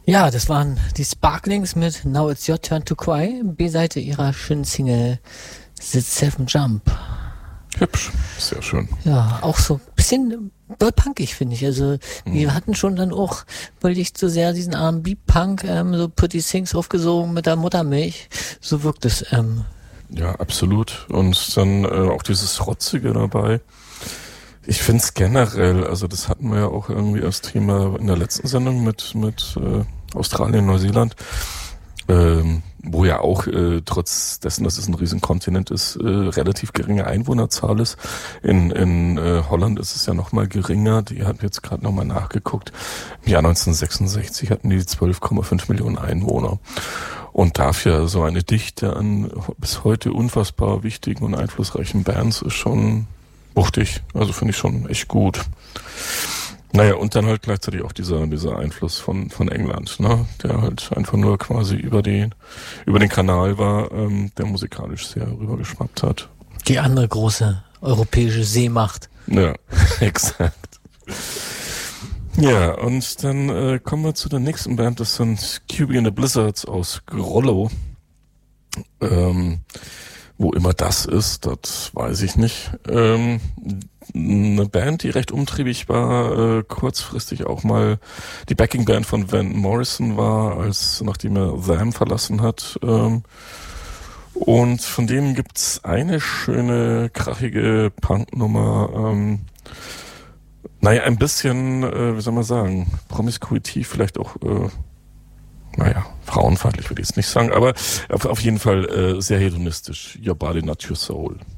Ja, das waren die Sparklings mit Now It's Your Turn to Cry, B-Seite ihrer schönen Single Sit Seven Jump. Hübsch, sehr schön. Ja, auch so ein bisschen doll punkig, finde ich. Also wir hatten schon dann auch, weil ich so sehr diesen R&B-Punk, so Pretty Things aufgesogen mit der Muttermilch. So wirkt es. Ja, absolut. Und dann auch dieses Rotzige dabei. Ich finde es generell, also das hatten wir ja auch irgendwie als Thema in der letzten Sendung mit Australien, Neuseeland, wo ja auch trotz dessen, dass es ein Riesenkontinent ist, relativ geringe Einwohnerzahl ist. In Holland ist es ja noch mal geringer. Die haben jetzt gerade noch mal nachgeguckt. Im Jahr 1966 hatten die 12,5 Millionen Einwohner. Und dafür so eine Dichte an bis heute unfassbar wichtigen und einflussreichen Bands ist schon wuchtig. Also finde ich schon echt gut. Naja, und dann halt gleichzeitig auch dieser Einfluss von England, ne, der halt einfach nur quasi über den Kanal war, der musikalisch sehr rübergeschwappt hat. Die andere große europäische Seemacht. Ja, exakt. Ja, und dann kommen wir zu der nächsten Band, das sind QB and the Blizzards aus Grollo. Wo immer das ist, das weiß ich nicht. Eine Band, die recht umtriebig war, kurzfristig auch mal die Backingband von Van Morrison war, nachdem er Them verlassen hat. Und von denen gibt's eine schöne, krachige Punknummer. Ein bisschen, wie soll man sagen, Promiskuitiv, vielleicht auch, frauenfeindlich würde ich jetzt nicht sagen, aber auf jeden Fall sehr hedonistisch. Your Body, Not Your Soul.